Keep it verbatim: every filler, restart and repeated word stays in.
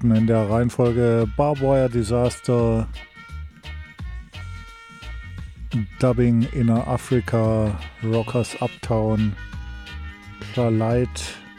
Platten in der Reihenfolge Barbwire Disaster, Dubbing Inner Africa, Rockers Uptown, Light,